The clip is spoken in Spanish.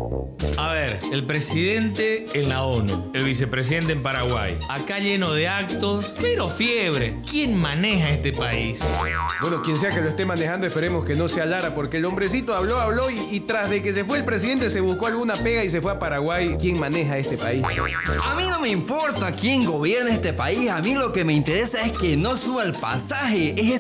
A ver, el presidente en la ONU, el vicepresidente en Paraguay. Acá lleno de actos, pero fiebre. ¿Quién maneja este país? Bueno, quien sea que lo esté manejando, esperemos que no sea Lara, porque el hombrecito habló y tras de que se fue el presidente se buscó alguna pega y se fue a Paraguay. ¿Quién maneja este país? A mí no me importa quién gobierna este país, a mí lo que me interesa es que no suba el pasaje. Es